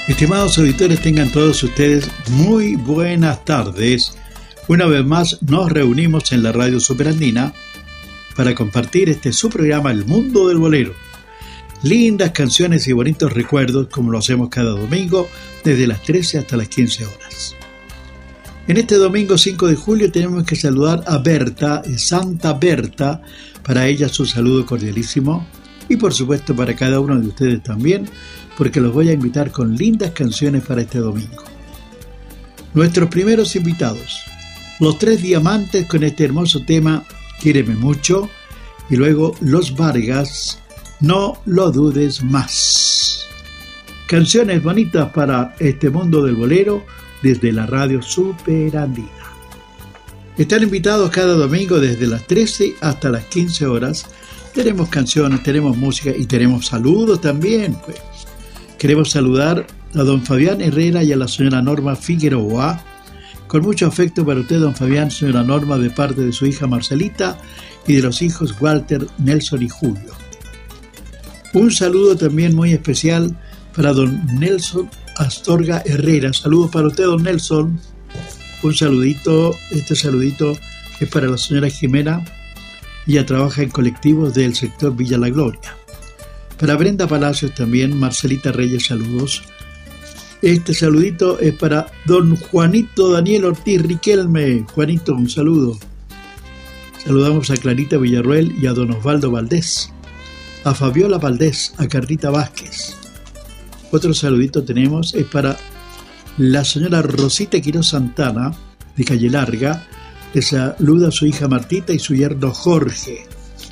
Estimados auditores, tengan todos ustedes muy buenas tardes. Una vez más nos reunimos en la Radio Superandina para compartir su programa El Mundo del Bolero. Lindas canciones y bonitos recuerdos como lo hacemos cada domingo desde las 13 hasta las 15 horas. En este domingo 5 de julio tenemos que saludar a Berta, Santa Berta, para ella su saludo cordialísimo y por supuesto para cada uno de ustedes también, porque los voy a invitar con lindas canciones para este domingo. Nuestros primeros invitados, Los Tres Diamantes con este hermoso tema Quiéreme Mucho, y luego Los Vargas, No lo dudes más. Canciones bonitas para este mundo del bolero desde la Radio Superandina. Están invitados cada domingo desde las 13 hasta las 15 horas. Tenemos canciones, tenemos música y tenemos saludos también, pues. Queremos saludar a don Fabián Herrera y a la señora Norma Figueroa. Con mucho afecto para usted, don Fabián, señora Norma, de parte de su hija Marcelita y de los hijos Walter, Nelson y Julio. Un saludo también muy especial para don Nelson Astorga Herrera. Saludos para usted, don Nelson. Un saludito, este saludito es para la señora Jimena. Ella trabaja en colectivos del sector Villa La Gloria. Para Brenda Palacios también, Marcelita Reyes, saludos. Este saludito es para don Juanito Daniel Ortiz Riquelme. Juanito, un saludo. Saludamos a Clarita Villarruel y a don Osvaldo Valdés, a Fabiola Valdés, a Carlita Vázquez. Otro saludito tenemos es para la señora Rosita Quiroz Santana, de Calle Larga. Le saluda a su hija Martita y su yerno Jorge.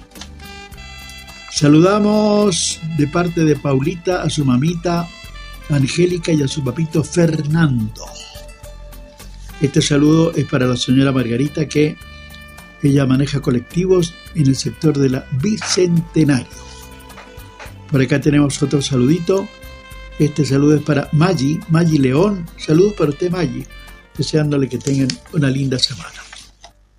Saludamos de parte de Paulita a su mamita Angélica y a su papito Fernando. Este saludo es para la señora Margarita, que ella maneja colectivos en el sector de la Bicentenario. Por acá tenemos otro saludito. Este saludo es para Maggi León. Saludos para usted, Maggi, deseándole que tengan una linda semana.